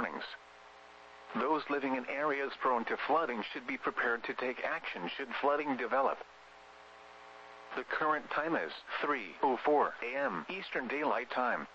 warnings. Those living in areas prone to flooding should be prepared to take action should flooding develop. The current time is 3:04 a.m. Eastern Daylight Time.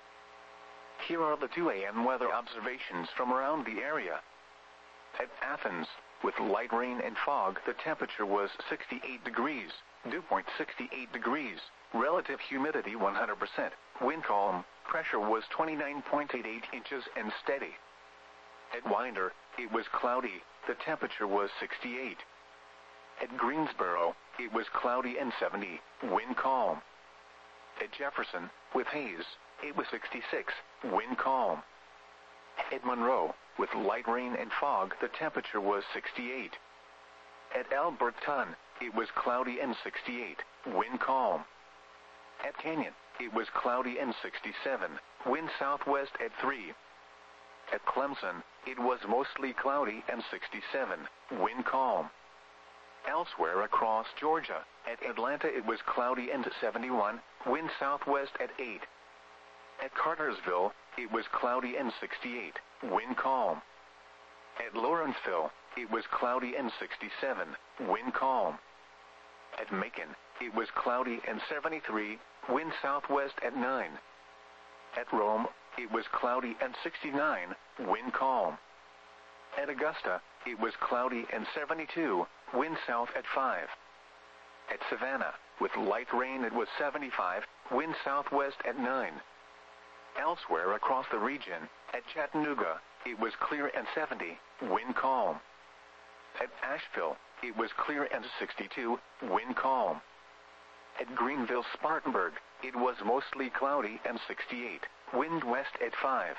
Here are the 2 a.m. weather observations from around the area. At Athens, with light rain and fog, the temperature was 68 degrees, dew point 68 degrees, relative humidity 100%, wind calm, pressure was 29.88 inches and steady. At Winder, it was cloudy, the temperature was 68. At Greensboro, it was cloudy and 70, wind calm. At Jefferson, with haze, it was 66, wind calm. At Monroe, with light rain and fog, the temperature was 68. At Alberton, it was cloudy and 68, wind calm. At Canyon, it was cloudy and 67, wind southwest at 3. At Clemson, it was mostly cloudy and 67, wind calm. Elsewhere across Georgia, at Atlanta it was cloudy and 71, wind southwest at 8. At Cartersville, it was cloudy and 68, wind calm. At Lawrenceville, it was cloudy and 67, wind calm. At Macon, it was cloudy and 73, wind southwest at 9. At Rome, it was cloudy and 69, wind calm. At Augusta, it was cloudy and 72, wind south at 5. At Savannah, with light rain it was 75, wind southwest at 9. Elsewhere across the region, at Chattanooga, it was clear and 70, wind calm. At Asheville, it was clear and 62, wind calm. At Greenville-Spartanburg, it was mostly cloudy and 68, wind west at 5.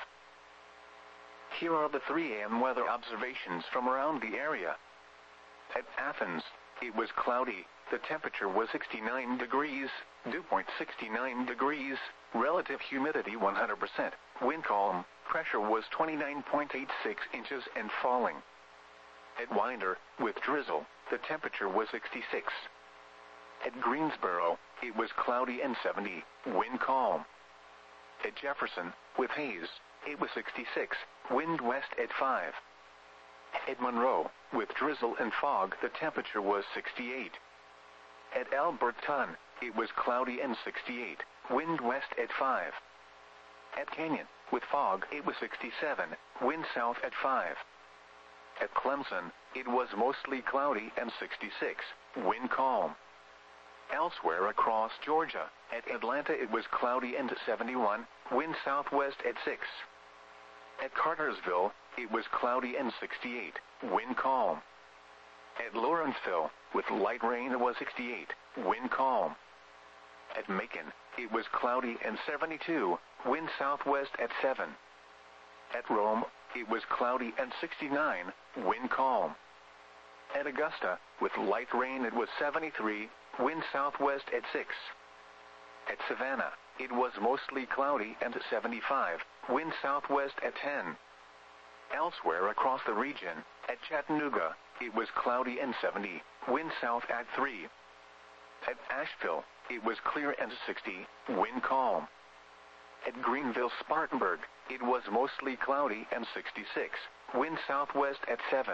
Here are the 3 a.m. weather observations from around the area. At Athens, it was cloudy, the temperature was 69 degrees, dew point 69 degrees, relative humidity 100%, wind calm, pressure was 29.86 inches and falling. At Winder, with drizzle, the temperature was 66. At Greensboro, it was cloudy and 70, wind calm. At Jefferson, with haze, it was 66, wind west at 5. At Monroe, with drizzle and fog, the temperature was 68. At Alberton, it was cloudy and 68, wind west at 5. At Canyon, with fog, it was 67, wind south at 5. At Clemson, it was mostly cloudy and 66, wind calm. Elsewhere across Georgia, at Atlanta it was cloudy and 71, wind southwest at 6. At Cartersville, it was cloudy and 68, wind calm. At Lawrenceville, with light rain it was 68, wind calm. At Macon, it was cloudy and 72, wind southwest at 7. At Rome, it was cloudy and 69, wind calm. At Augusta, with light rain it was 73, wind southwest at 6. At Savannah, it was mostly cloudy and 75, wind southwest at 10. Elsewhere across the region, at Chattanooga, it was cloudy and 70, wind south at 3. At Asheville, it was clear and 60, wind calm. At Greenville-Spartanburg, it was mostly cloudy and 66, wind southwest at 7.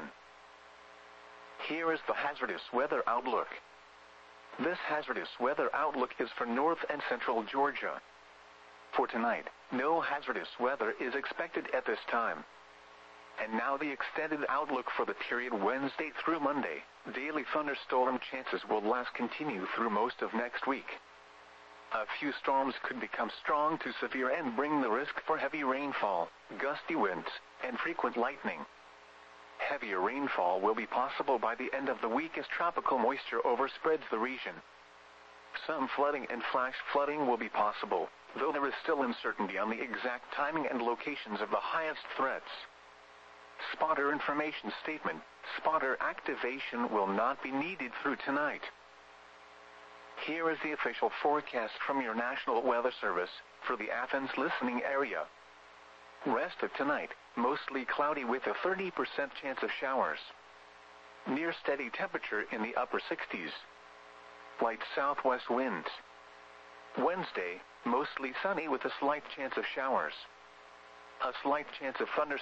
Here is the hazardous weather outlook. This hazardous weather outlook is for north and central Georgia. For tonight, no hazardous weather is expected at this time. And now the extended outlook for the period Wednesday through Monday. Daily thunderstorm chances will continue through most of next week. A few storms could become strong to severe and bring the risk for heavy rainfall, gusty winds, and frequent lightning. Heavier rainfall will be possible by the end of the week as tropical moisture overspreads the region. Some flooding and flash flooding will be possible, though there is still uncertainty on the exact timing and locations of the highest threats. Spotter information statement: spotter activation will not be needed through tonight. Here is the official forecast from your National Weather Service for the Athens listening area. Rest of tonight, mostly cloudy with a 30% chance of showers. Near steady temperature in the upper 60s. Light southwest winds. Wednesday, mostly sunny with a slight chance of showers. A slight chance of thunderstorms.